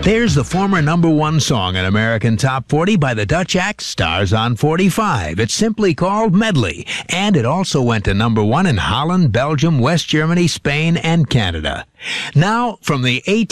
There's the former #1 song in American Top 40 by the Dutch act Stars on 45. It's simply called Medley, and it also went to #1 in Holland, Belgium, West Germany, Spain, and Canada. Now, from the